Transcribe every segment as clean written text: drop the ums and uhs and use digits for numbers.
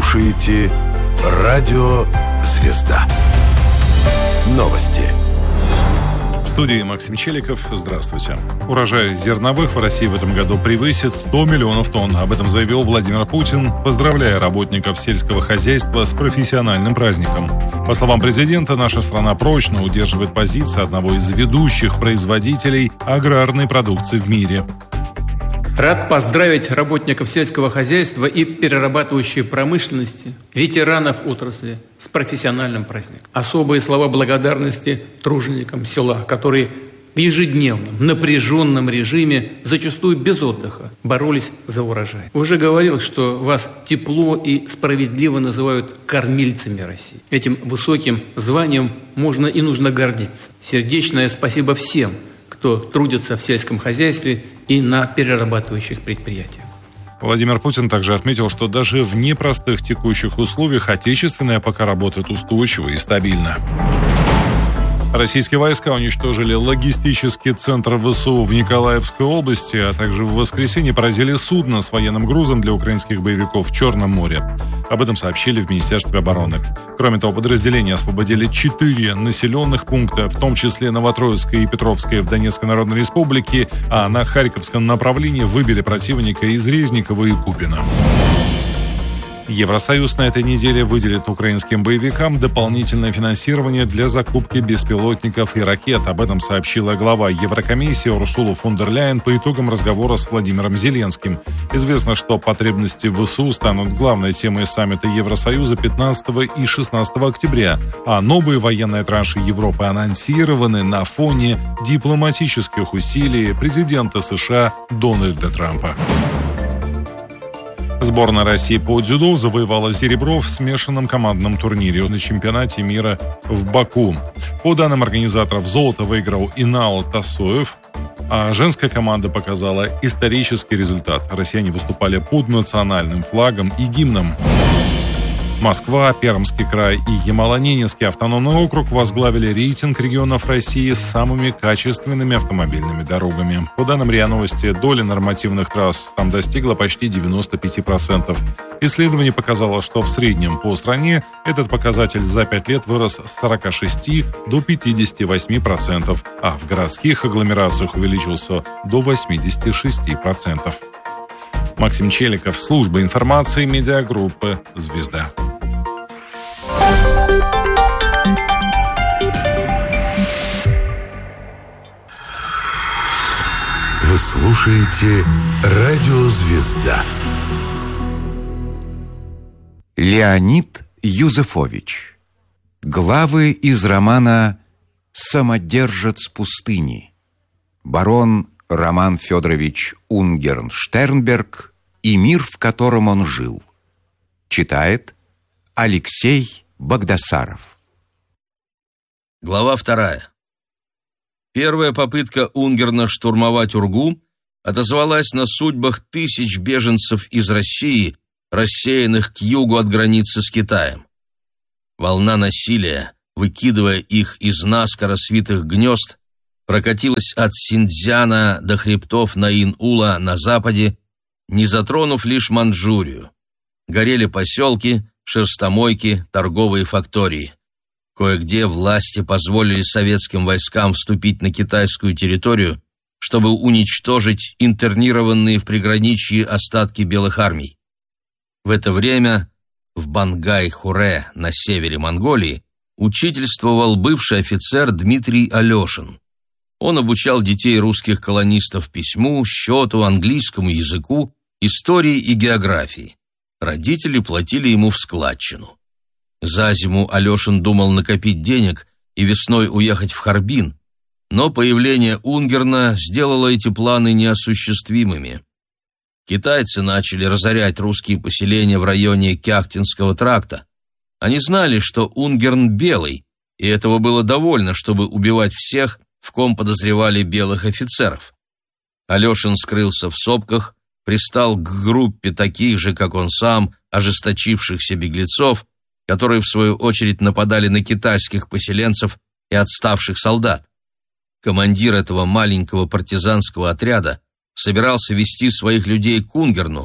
слушаете Радио «Звезда». Новости. В студии Максим Челиков. Здравствуйте. Урожай зерновых в России в этом году превысит 100 миллионов тонн. Об этом заявил Владимир Путин, поздравляя работников сельского хозяйства с профессиональным праздником. По словам президента, наша страна прочно удерживает позиции одного из ведущих производителей аграрной продукции в мире. Рад поздравить работников сельского хозяйства и перерабатывающей промышленности, ветеранов отрасли с профессиональным праздником. Особые слова благодарности труженикам села, которые в ежедневном, напряженном режиме, зачастую без отдыха, боролись за урожай. Уже говорил, что вас тепло и справедливо называют кормильцами России. Этим высоким званием можно и нужно гордиться. Сердечное спасибо всем, кто трудится в сельском хозяйстве и на перерабатывающих предприятиях. Владимир Путин также отметил, что даже в непростых текущих условиях отечественная пока работает устойчиво и стабильно. Российские войска уничтожили логистический центр ВСУ в Николаевской области, а также в воскресенье поразили судно с военным грузом для украинских боевиков в Черном море. Об этом сообщили в Министерстве обороны. Кроме того, подразделения освободили 4 населенных пункта, в том числе Новотроицкое и Петровское в Донецкой Народной Республике, а на Харьковском направлении выбили противника из Резникова и Купина. Евросоюз на этой неделе выделит украинским боевикам дополнительное финансирование для закупки беспилотников и ракет. Об этом сообщила глава Еврокомиссии Урсула фон дер Ляйен по итогам разговора с Владимиром Зеленским. Известно, что потребности в ВСУ станут главной темой саммита Евросоюза 15 и 16 октября, а новые военные транши Европы анонсированы на фоне дипломатических усилий президента США Дональда Трампа. Сборная России по дзюдо завоевала серебро в смешанном командном турнире на чемпионате мира в Баку. По данным организаторов, золото выиграл Инал Тасоев, а женская команда показала исторический результат. Россияне выступали под национальным флагом и гимном. Москва, Пермский край и Ямало-Ненецкий автономный округ возглавили рейтинг регионов России с самыми качественными автомобильными дорогами. По данным РИА Новости, доля нормативных трасс там достигла почти 95%. Исследование показало, что в среднем по стране этот показатель за 5 лет вырос с 46 до 58%, а в городских агломерациях увеличился до 86%. Максим Челиков, служба информации медиагруппы «Звезда». Вы слушаете Радио «Звезда». Леонид Юзефович. Главы из романа «Самодержец пустыни». Барон Роман Федорович Унгерн-Штернберг и мир, в котором он жил. Читает Алексей Багдасаров. Глава 2. Первая попытка Унгерна штурмовать Ургу отозвалась на судьбах тысяч беженцев из России, рассеянных к югу от границы с Китаем. Волна насилия, выкидывая их из наскоро свитых гнезд, прокатилась от Синьцзяна до хребтов Наин-Ула на западе, не затронув лишь Манчжурию. Горели поселки, шерстомойки, торговые фактории. Кое-где власти позволили советским войскам вступить на китайскую территорию, чтобы уничтожить интернированные в приграничье остатки белых армий. В это время в Бангай-Хуре на севере Монголии учительствовал бывший офицер Дмитрий Алешин. Он обучал детей русских колонистов письму, счету, английскому языку, истории и географии. Родители платили ему в складчину. За зиму Алешин думал накопить денег и весной уехать в Харбин, но появление Унгерна сделало эти планы неосуществимыми. Китайцы начали разорять русские поселения в районе Кяхтинского тракта. Они знали, что Унгерн белый, и этого было довольно, чтобы убивать всех, в ком подозревали белых офицеров. Алешин скрылся в сопках, пристал к группе таких же, как он сам, ожесточившихся беглецов, которые, в свою очередь, нападали на китайских поселенцев и отставших солдат. Командир этого маленького партизанского отряда собирался вести своих людей к Унгерну,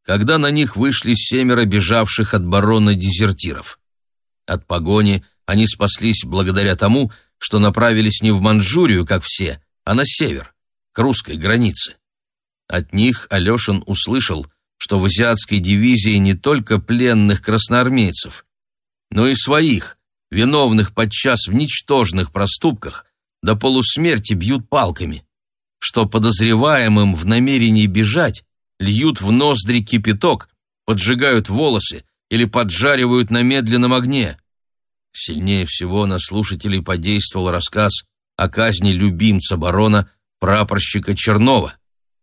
когда на них вышли 7 бежавших от барона дезертиров. От погони они спаслись благодаря тому, что направились не в Манчжурию, как все, а на север, к русской границе. От них Алешин услышал, что в азиатской дивизии не только пленных красноармейцев, но и своих, виновных подчас в ничтожных проступках, до полусмерти бьют палками, что подозреваемым в намерении бежать льют в ноздри кипяток, поджигают волосы или поджаривают на медленном огне. Сильнее всего на слушателей подействовал рассказ о казни любимца барона, прапорщика Чернова.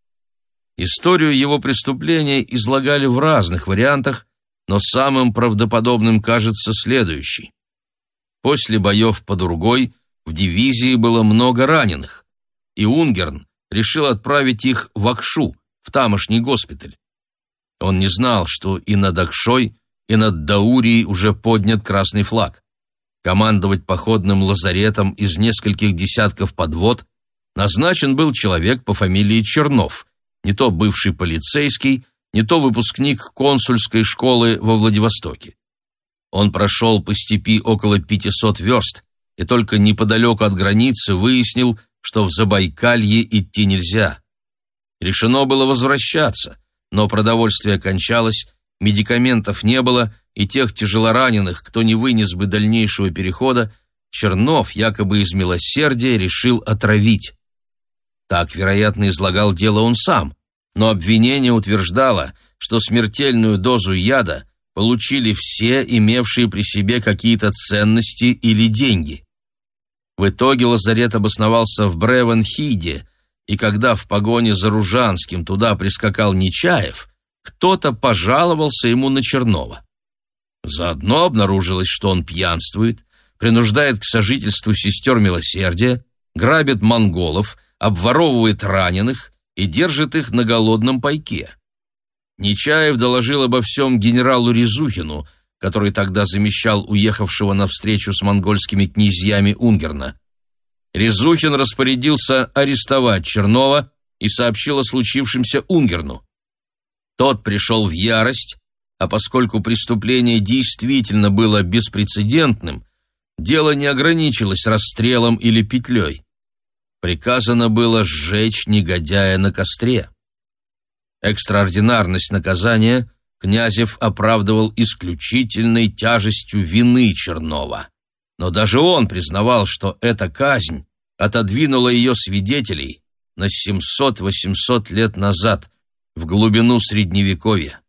Историю его преступления излагали в разных вариантах, но самым правдоподобным кажется следующий. После боев под Ургой в дивизии было много раненых, и Унгерн решил отправить их в Акшу, в тамошний госпиталь. Он не знал, что и над Акшой, и над Даурией уже поднят красный флаг. Командовать походным лазаретом из нескольких десятков подвод назначен был человек по фамилии Чернов, не то бывший полицейский, не то выпускник консульской школы во Владивостоке. Он прошел по степи около 500 верст и только неподалеку от границы выяснил, что в Забайкалье идти нельзя. Решено было возвращаться, но продовольствие кончалось, медикаментов не было, и тех тяжелораненых, кто не вынес бы дальнейшего перехода, Чернов якобы из милосердия решил отравить. Так, вероятно, излагал дело он сам, но обвинение утверждало, что смертельную дозу яда получили все, имевшие при себе какие-то ценности или деньги. В итоге лазарет обосновался в Бревенхиде, и когда в погоне за Ружанским туда прискакал Нечаев, кто-то пожаловался ему на Чернова. Заодно обнаружилось, что он пьянствует, принуждает к сожительству сестер милосердия, грабит монголов, обворовывает раненых и держит их на голодном пайке. Нечаев доложил обо всем генералу Резухину, который тогда замещал уехавшего на встречу с монгольскими князьями Унгерна. Резухин распорядился арестовать Чернова и сообщил о случившемся Унгерну. Тот пришел в ярость, а поскольку преступление действительно было беспрецедентным, дело не ограничилось расстрелом или петлей. Приказано было сжечь негодяя на костре. Экстраординарность наказания Князев оправдывал исключительной тяжестью вины Чернова. Но даже он признавал, что эта казнь отодвинула ее свидетелей на 700-800 лет назад, в глубину Средневековья.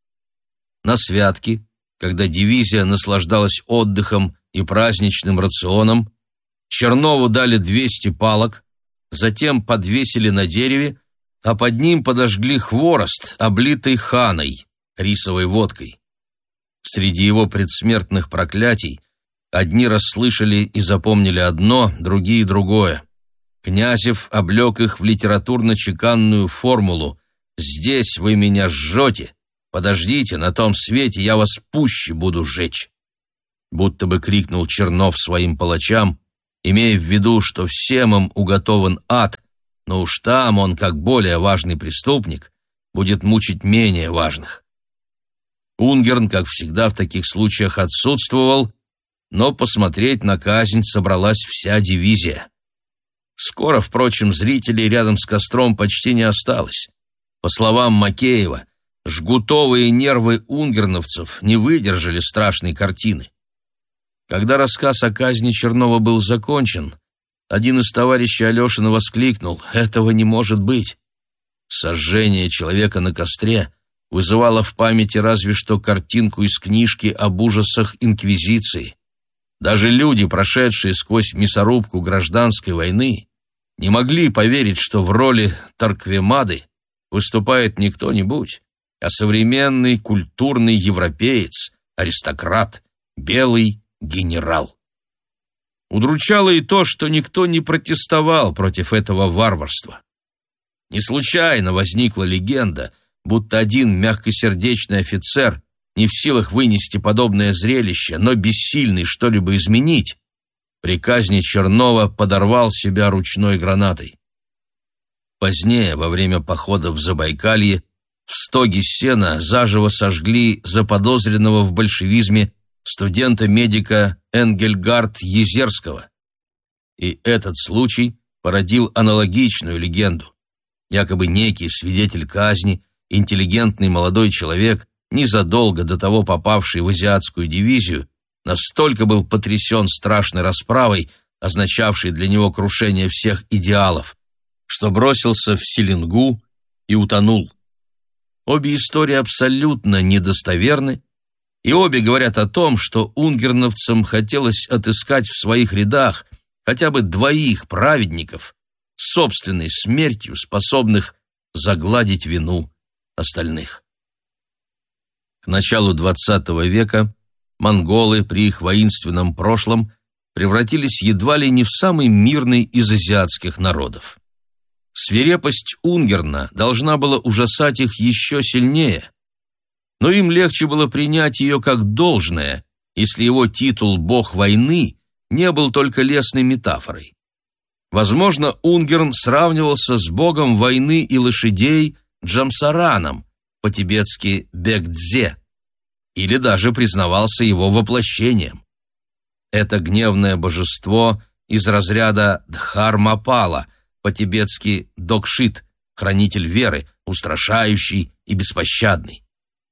На святки, когда дивизия наслаждалась отдыхом и праздничным рационом, Чернову дали 200 палок, затем подвесили на дереве, а под ним подожгли хворост, облитый ханой, рисовой водкой. Среди его предсмертных проклятий одни расслышали и запомнили одно, другие — другое. Князев облег их в литературно-чеканную формулу: «Здесь вы меня жжете, подождите, на том свете я вас пуще буду жечь». Будто бы крикнул Чернов своим палачам, имея в виду, что всем им уготован ад, но уж там он, как более важный преступник, будет мучить менее важных. Унгерн, как всегда в таких случаях, отсутствовал, но посмотреть на казнь собралась вся дивизия. Скоро, впрочем, зрителей рядом с костром почти не осталось. По словам Макеева, жгутовые нервы унгерновцев не выдержали страшной картины. Когда рассказ о казни Чернова был закончен, один из товарищей Алешина воскликнул: «Этого не может быть!» Сожжение человека на костре вызывало в памяти разве что картинку из книжки об ужасах инквизиции. Даже люди, прошедшие сквозь мясорубку гражданской войны, не могли поверить, что в роли Торквемады выступает не кто-нибудь, а современный культурный европеец, аристократ, белый генерал. Удручало и то, что никто не протестовал против этого варварства. Не случайно возникла легенда, будто один мягкосердечный офицер, не в силах вынести подобное зрелище, но бессильный что-либо изменить, при казни Чернова подорвал себя ручной гранатой. Позднее, во время похода в Забайкалье, в стоге сена заживо сожгли заподозренного в большевизме студента-медика Энгельгард Езерского. И этот случай породил аналогичную легенду. Якобы некий свидетель казни, интеллигентный молодой человек, незадолго до того попавший в азиатскую дивизию, настолько был потрясен страшной расправой, означавшей для него крушение всех идеалов, что бросился в Селингу и утонул. Обе истории абсолютно недостоверны, и обе говорят о том, что унгерновцам хотелось отыскать в своих рядах хотя бы двоих праведников, собственной смертью способных загладить вину остальных. К началу XX века монголы при их воинственном прошлом превратились едва ли не в самый мирный из азиатских народов. Свирепость Унгерна должна была ужасать их еще сильнее, но им легче было принять ее как должное, если его титул «бог войны» не был только лестной метафорой. Возможно, Унгерн сравнивался с богом войны и лошадей Джамсараном, по-тибетски Бекдзе, или даже признавался его воплощением. Это гневное божество из разряда Дхармапала, по-тибетски Докшит, хранитель веры, устрашающий и беспощадный.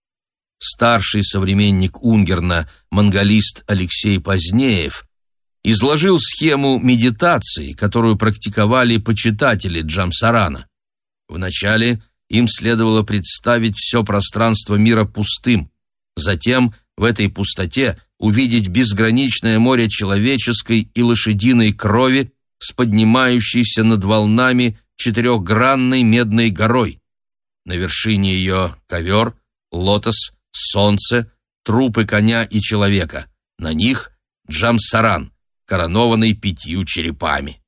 Старший современник Унгерна, монголист Алексей Позднеев, изложил схему медитации, которую практиковали почитатели Джамсарана. Вначале им следовало представить все пространство мира пустым, затем в этой пустоте увидеть безграничное море человеческой и лошадиной крови с поднимающейся над волнами четырехгранной медной горой. На вершине ее ковер, лотос, солнце, трупы коня и человека. На них Джамсаран, коронованный 5 черепами.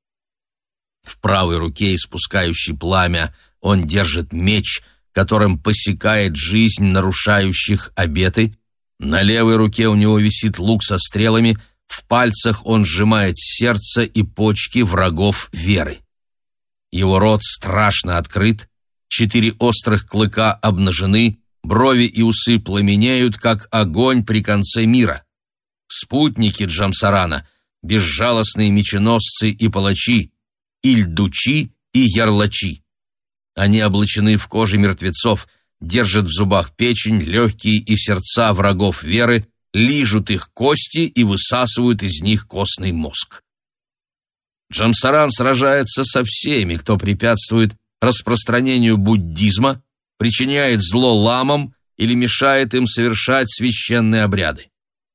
В правой руке, испускающей пламя, он держит меч, которым посекает жизнь нарушающих обеты. На левой руке у него висит лук со стрелами, в пальцах он сжимает сердце и почки врагов веры. Его рот страшно открыт, 4 острых клыка обнажены, брови и усы пламенеют, как огонь при конце мира. Спутники Джамсарана — безжалостные меченосцы и палачи, ильдучи и ярлачи. Они облачены в коже мертвецов, держат в зубах печень, легкие и сердца врагов веры, лижут их кости и высасывают из них костный мозг. Джамсаран сражается со всеми, кто препятствует распространению буддизма, причиняет зло ламам или мешает им совершать священные обряды.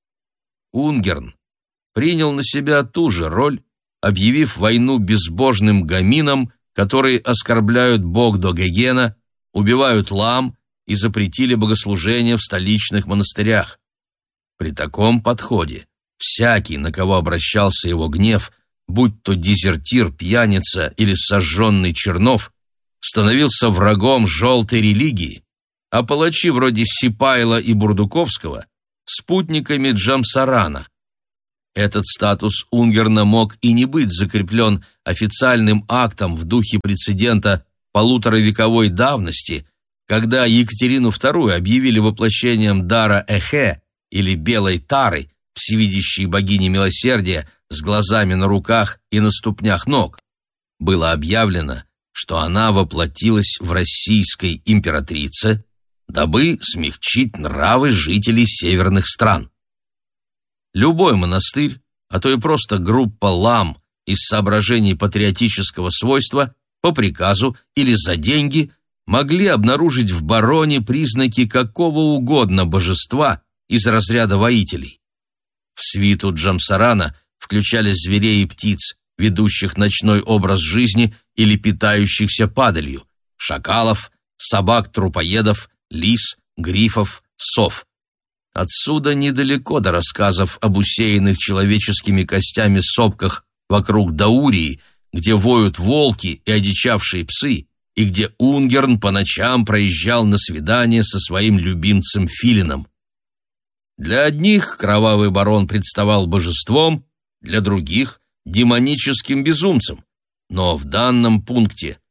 Унгерн принял на себя ту же роль, объявив войну безбожным гаминам, которые оскорбляют бога Гогена, убивают лам и запретили богослужения в столичных монастырях. При таком подходе всякий, на кого обращался его гнев, будь то дезертир, пьяница или сожженный Чернов, становился врагом желтой религии, а палачи вроде Сипайла и Бурдуковского — спутниками Джамсарана. Этот статус Унгерна мог и не быть закреплен официальным актом в духе прецедента полуторавековой давности, когда Екатерину II объявили воплощением дара Эхе или белой Тары, всевидящей богини милосердия, с глазами на руках и на ступнях ног. Было объявлено, что она воплотилась в российской императрице, дабы смягчить нравы жителей северных стран. Любой монастырь, а то и просто группа лам из соображений патриотического свойства по приказу или за деньги могли обнаружить в бароне признаки какого угодно божества из разряда воителей. В свиту Джамсарана включали зверей и птиц, ведущих ночной образ жизни или питающихся падалью, шакалов, собак-трупоедов, лис, грифов, сов. Отсюда недалеко до рассказов об усеянных человеческими костями сопках вокруг Даурии, где воют волки и одичавшие псы, и где Унгерн по ночам проезжал на свидание со своим любимцем Филином. Для одних кровавый барон представал божеством, для других — демоническим безумцем, но в данном пункте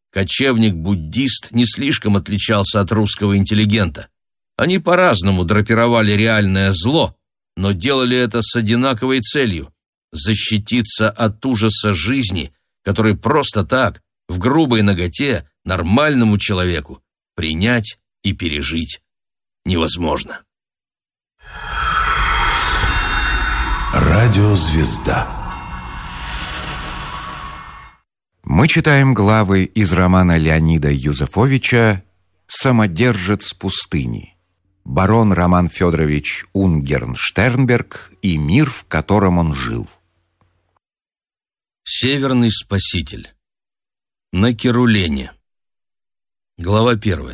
кочевник-буддист не слишком отличался от русского интеллигента. Они по-разному драпировали реальное зло, но делали это с одинаковой целью – защититься от ужаса жизни, который просто так, в грубой наготе, нормальному человеку принять и пережить невозможно. Радиозвезда. Мы читаем главы из романа Леонида Юзефовича «Самодержец пустыни». Барон Роман Федорович Унгерн-Штернберг и мир, в котором он жил. Северный спаситель. На Керулене. Глава 1.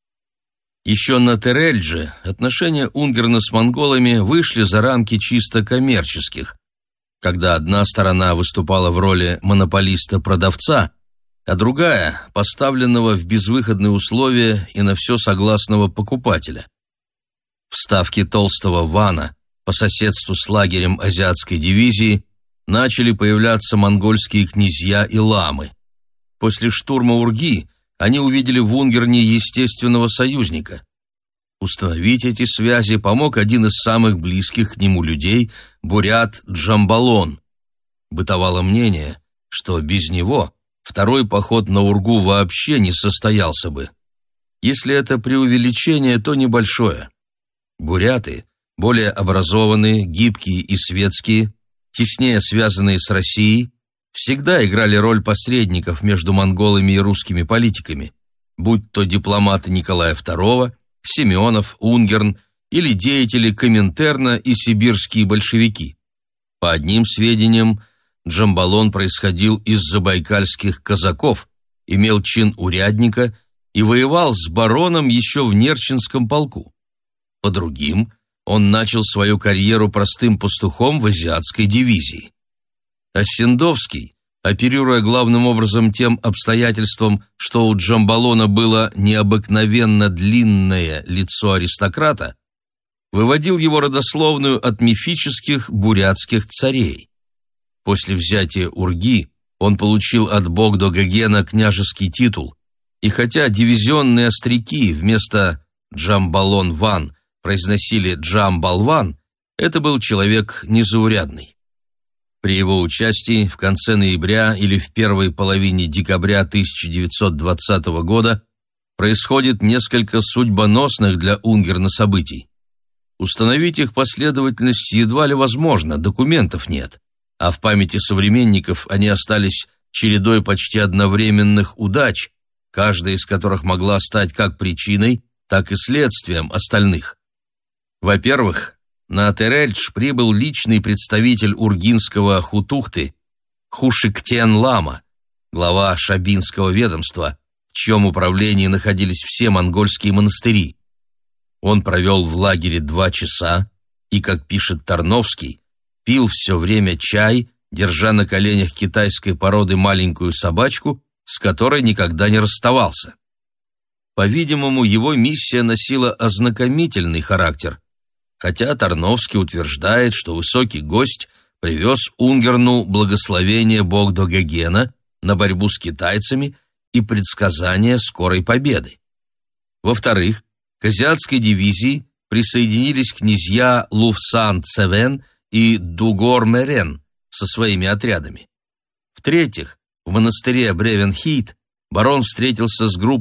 Еще на Терельдже отношения Унгерна с монголами вышли за рамки чисто коммерческих, когда одна сторона выступала в роли монополиста-продавца, а другая – поставленного в безвыходные условия и на все согласного покупателя. В ставке толстого Вана по соседству с лагерем азиатской дивизии начали появляться монгольские князья и ламы. После штурма Урги они увидели в Унгерне естественного союзника. Установить эти связи помог один из самых близких к нему людей, бурят Джамбалон. Бытовало мнение, что без него второй поход на Ургу вообще не состоялся бы. Если это преувеличение, то небольшое. Буряты, более образованные, гибкие и светские, теснее связанные с Россией, всегда играли роль посредников между монголами и русскими политиками, будь то дипломаты Николая II, Семенов, Унгерн или деятели Коминтерна и сибирские большевики. По одним сведениям, Джамбалон происходил из забайкальских казаков, имел чин урядника и воевал с бароном еще в Нерчинском полку. По другим, он начал свою карьеру простым пастухом в азиатской дивизии. Осендовский, оперируя главным образом тем обстоятельством, что у Джамбалона было необыкновенно длинное лицо аристократа, выводил его родословную от мифических бурятских царей. После взятия Урги он получил от Богдо-Гогена княжеский титул, и хотя дивизионные остряки вместо Джамбалон-Ван произносили Джамбалван, это был человек незаурядный. При его участии в конце ноября или в первой половине декабря 1920 года происходит несколько судьбоносных для Унгерна событий. Установить их последовательность едва ли возможно, документов нет, а в памяти современников они остались чередой почти одновременных удач, каждая из которых могла стать как причиной, так и следствием остальных. Во-первых, на Терельдж прибыл личный представитель ургинского хутухты Хушиктен-лама, глава шабинского ведомства, в чьем управлении находились все монгольские монастыри. Он провел в лагере 2 часа и, как пишет Тарновский, пил все время чай, держа на коленях китайской породы маленькую собачку, с которой никогда не расставался. По-видимому, его миссия носила ознакомительный характер, хотя Тарновский утверждает, что высокий гость привез Унгерну благословение Богдо-Гогена на борьбу с китайцами и предсказание скорой победы. Во-вторых, к азиатской дивизии присоединились князья Луфсан-Цевен и Дугор-Мерен со своими отрядами. В-третьих, в монастыре Бревенхийт барон встретился с группой